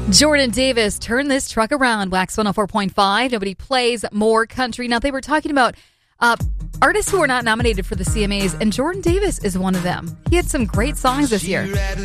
Jordan Davis, Turn This Truck Around, Wax 104.5. Nobody plays more country. Now, they were talking about artists who were not nominated for the CMAs, and Jordan Davis is one of them. He had some great songs this year.